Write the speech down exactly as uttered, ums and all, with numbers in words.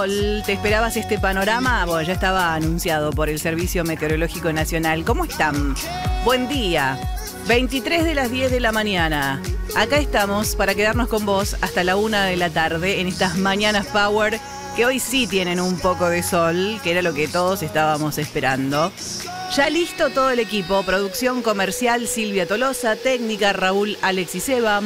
¿Te esperabas este panorama? Bueno, ya estaba anunciado por el Servicio Meteorológico Nacional. ¿Cómo están? Buen día. veintitrés de las diez de la mañana. Acá estamos para quedarnos con vos hasta la una de la tarde en estas mañanas Power que hoy sí tienen un poco de sol, que era lo que todos estábamos esperando. Ya listo todo el equipo. Producción comercial Silvia Tolosa, técnica Raúl Alexiseva.